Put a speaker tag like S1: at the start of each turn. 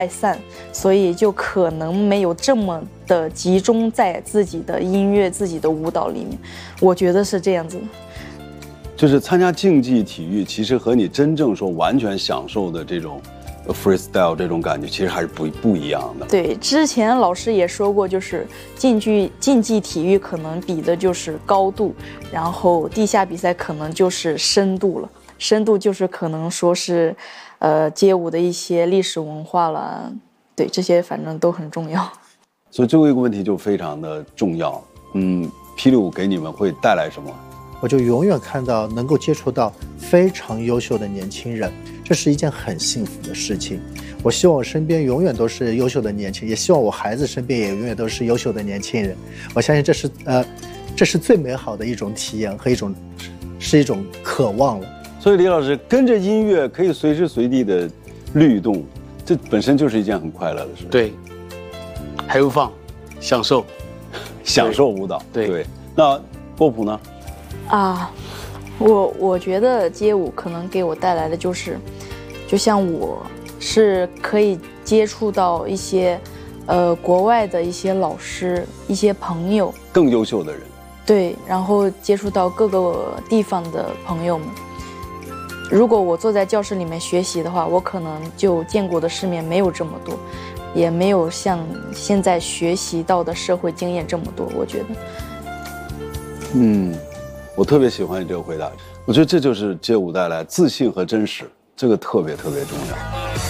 S1: 散，所以就可能没有这么的集中在自己的音乐、自己的舞蹈里面。我觉得是这样子的。
S2: 就是参加竞技体育，其实和你真正说完全享受的这种 freestyle 这种感觉，其实还是不一样的。
S1: 对，之前老师也说过，就是竞技体育可能比的就是高度，然后地下比赛可能就是深度了。深度就是可能说是，街舞的一些历史文化了，对，这些反正都很重要。
S2: 所以最后一个问题就非常的重要，霹雳舞给你们会带来什么？
S3: 我就永远看到能够接触到非常优秀的年轻人，这是一件很幸福的事情。我希望我身边永远都是优秀的年轻人，也希望我孩子身边也永远都是优秀的年轻人。我相信这是最美好的一种体验和一种渴望了。
S2: 所以李老师跟着音乐可以随时随地的律动，这本身就是一件很快乐的事。
S4: 对，还有放，享受
S2: 舞蹈。
S4: 对，
S2: 那波普呢？
S1: 我觉得街舞可能给我带来的就是，就像我是可以接触到一些，国外的一些老师、一些朋友，
S2: 更优秀的人。
S1: 对，然后接触到各个地方的朋友们。如果我坐在教室里面学习的话，我可能就见过的世面没有这么多，也没有像现在学习到的社会经验这么多。我觉得，
S2: 我特别喜欢你这个回答，我觉得这就是街舞带来自信和真实，这个特别特别重要。